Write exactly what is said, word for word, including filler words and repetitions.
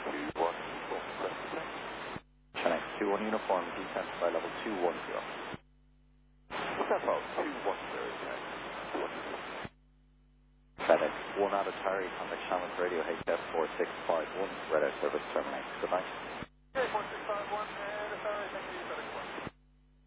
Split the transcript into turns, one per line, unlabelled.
two one, four, seven.
Chennai two one uniform, descent by level two one zero.
What's that about? two one zero, okay.
FedEx one out of Atari, contact Shaman's radio H F four six five one, red out service terminate. Good night.